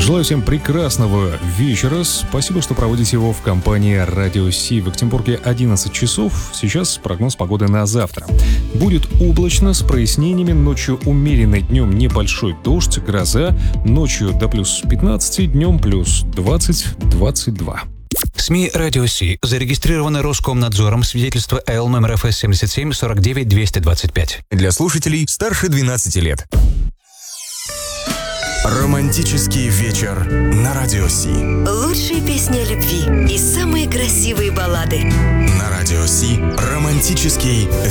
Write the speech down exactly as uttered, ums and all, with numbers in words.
Желаю всем прекрасного вечера. Спасибо, что проводите его в компании Радио Си. В Екатеринбурге одиннадцать часов. Сейчас прогноз погоды на завтра. Будет облачно с прояснениями. Ночью умеренный, днем небольшой дождь, гроза. Ночью до плюс пятнадцати, днем плюс двадцать-двадцать два. СМИ «Радио Си» зарегистрированы Роскомнадзором. Свидетельство эл номер эф эс семьдесят семь сорок девять двести двадцать пять. Для слушателей старше двенадцати лет. Романтический вечер на Радио Си. Лучшие песни о любви и самые красивые баллады. На Радио Си романтический